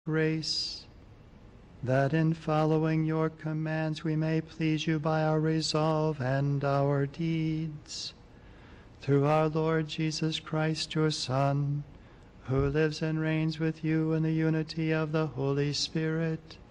grace, that in following your commands we may please you by our resolve and our deeds. Through our Lord Jesus Christ, your Son, who lives and reigns with you in the unity of the Holy Spirit,